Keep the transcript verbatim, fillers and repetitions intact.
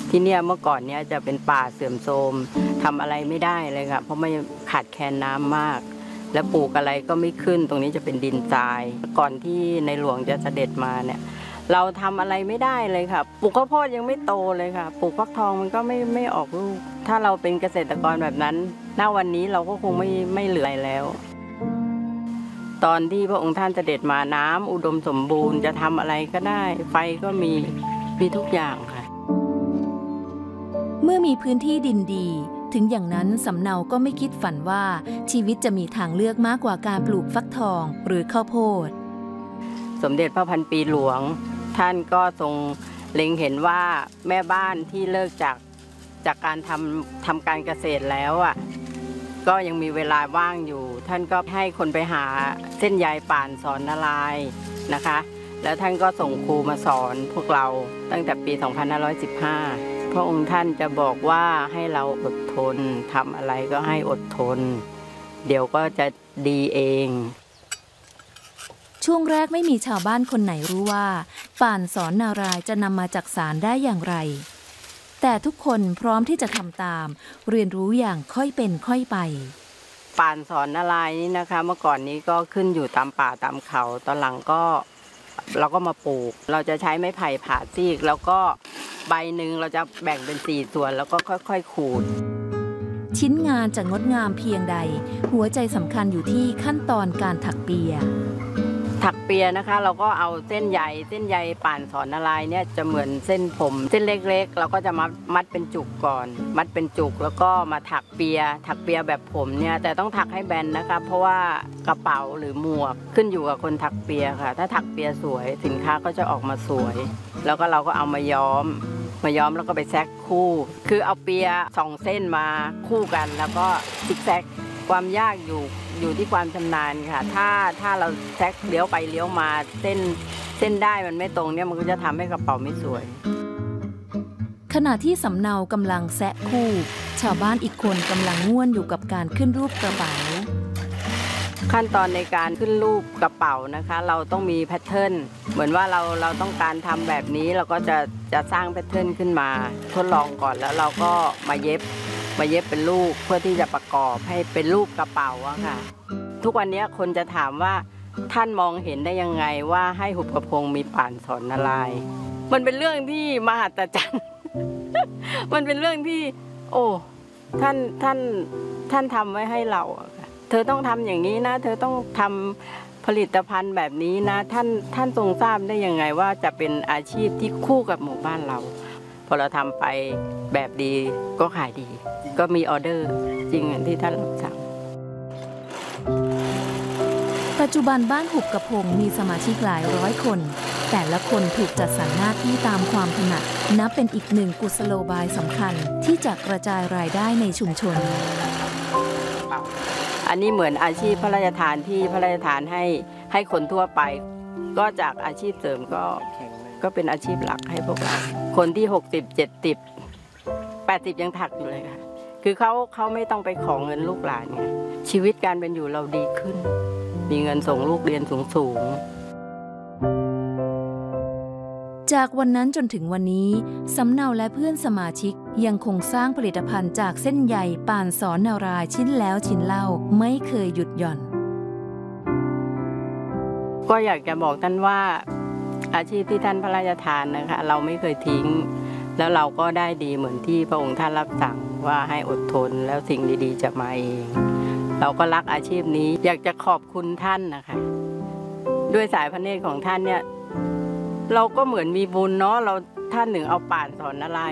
ที่เนี่ยเมื่อก่อนเนี่ยจะเป็นป่าเสื่อมโทรมทำอะไรไม่ได้เลยค่ะเพราะไม่ขาดแคลนน้ำมากแล้วปลูกอะไรก็ไม่ขึ้นตรงนี้จะเป็นดินทรายก่อนที่ในหลวงจะเสด็จมาเนี่ยเราทำอะไรไม่ได้เลยค่ะปลูกข้าวโพดยังไม่โตเลยค่ะปลูกฟักทองมันก็ไม่ไม่ออกลูกถ้าเราเป็นเกษตรกรแบบนั้นณวันนี้เราก็คงไม่ไม่เหลืออะไรแล้วตอนที่พระองค์ท่านเสด็จมาน้ำอุดมสมบูรณ์จะทำอะไรก็ได้ไฟก็มีมีทุกอย่างค่ะเมื่อมีพื้นที่ดินดีถึงอย่างนั้นสำเนาก็ไม่คิดฝันว่าชีวิตจะมีทางเลือกมากกว่าการปลูกฟักทองหรือข้าวโพดสมเด็จพระพันปีหลวงท่านก็ทรงเล็งเห็นว่าแม่บ้านที่เลิกจากจากการทำทำการเกษตรแล้วอ่ะก็ยังมีเวลาว่างอยู่ท่านก็ให้คนไปหาเส้นใยป่านสอนนารายณ์นะคะแล้วท่านก็ส่งครูมาสอนพวกเราตั้งแต่ปี สองพันห้าร้อยสิบห้า พระองค์ท่านจะบอกว่าให้เราอดทนทำอะไรก็ให้อดทนเดี๋ยวก็จะดีเองช่วงแรกไม่มีชาวบ้านคนไหนรู้ว่าป่านสอนนารายณ์จะนำมาจักสารได้อย่างไรแต่ทุกคนพร้อมที่จะทำตามเรียนรู้อย่างค่อยเป็นค่อยไปป่านสอนนารายณ์นี่นะคะเมื่อก่อนนี้ก็ขึ้นอยู่ตามป่าตามเขาตอนหลังก็เราก็มาปลูกเราจะใช้ไม้ไผ่ผ่าซีกแล้วก็ใบหนึ่งเราจะแบ่งเป็นสี่ส่วนแล้วก็ค่อยๆขูดชิ้นงานจะงดงามเพียงใดหัวใจสำคัญอยู่ที่ขั้นตอนการถักเปียถักเปียนะคะเราก็เอาเส้นใยเส้นใยป่านสอนนารายณ์เนี่ยจะเหมือนเส้นผมเส้นเล็กๆเราก็จะมัดมัดเป็นจุกก่อนมัดเป็นจุกแล้วก็มาถักเปียถักเปียแบบผมเนี่ยแต่ต้องถักให้แบนนะคะเพราะว่ากระเป๋าหรือหมวกขึ้นอยู่กับคนถักเปียค่ะถ้าถักเปียสวยสินค้าก็จะออกมาสวยแล้วก็เราก็เอามาย้อมมาย้อมแล้วก็ไปแซกคู่คือเอาเปียสองเส้นมาคู่กันแล้วก็ซิกแซกความยากอยู่อยู่ที่ความชำนาญค่ะถ้าถ้าเราแซกเลี้ยวไปเลี้ยวมาเส้นเส้นได้มันไม่ตรงเนี่ยมันก็จะทำให้กระเป๋าไม่สวยขณะที่สำเนากำลังแซะคู่ชาวบ้านอีกคนกำลังง่วนอยู่กับการขึ้นรูปกระเป๋าขั้นตอนในการขึ้นรูปกระเป๋านะคะเราต้องมีแพทเทิร์นเหมือนว่าเราเราต้องการทำแบบนี้เราก็จะจะสร้างแพทเทิร์นขึ้นมาทดลองก่อนแล้วเราก็มาเย็บมาเย็บเป็นรูปเพื่อที่จะประกอบให้เป็นรูปกระเป๋าอะค่ะทุกวันนี้คนจะถามว่าท่านมองเห็นได้ยังไงว่าให้หุบกระพงมีป่านสอนนารายณ์มันเป็นเรื่องที่มหัศจรรย์ มันเป็นเรื่องที่โอ้ท่านท่านท่านทำไว้ให้เราเธอต้องทำอย่างนี้นะเธอต้องทำผลิตภัณฑ์แบบนี้นะท่านท่านทรงทราบได้ยังไงว่าจะเป็นอาชีพที่คู่กับหมู่บ้านเราพอเราทำไปแบบดีก็ขายดีก็มีออเดอร์จริงอย่างที่ท่านรับสั่งปัจจุบันบ้านหุบกระพงมีสมาชิกหลายร้อยคนแต่ละคนถูกจัดสรรหน้าที่ตามความถนัดนับเป็นอีกหนึ่งกุศโลบายสำคัญที่จะกระจายรายได้ในชุมชนอันนี้เหมือนอาชีพพระราชทานที่พระราชทานให้ให้คนทั่วไปก็จากอาชีพเสริมก็ก็เป็นอาชีพหลักให้พวกเราคนที่หกสิบ เจ็ดสิบ แปดสิบยังถักอยู่เลยค่ะคือเขาเขาไม่ต้องไปขอเงินลูกหลานไงชีวิตการเป็นอยู่เราดีขึ้นมีเงินส่งลูกเรียนสูงๆจากวันนั้นจนถึงวันนี้สำเนาและเพื่อนสมาชิกยังคงสร้างผลิตภัณฑ์จากเส้นใยป่านสอนนารายณ์ชิ้นแล้วชิ้นเล่าไม่เคยหยุดหย่อนก็อยากจะบอกท่านว่าอาชีพที่ท่านพระราชทานนะคะเราไม่เคยทิ้งแล้วเราก็ได้ดีเหมือนที่พระองค์ท่านรับสั่งว่าให้อดทนแล้วสิ่งดีๆจะมาเองเราก็รักอาชีพนี้อยากจะขอบคุณท่านนะคะด้วยสายพระเนตรของท่านเนี่ยเราก็เหมือนมีบุญเนาะเราท่านหนึ่งเอาป่านสอนนาราย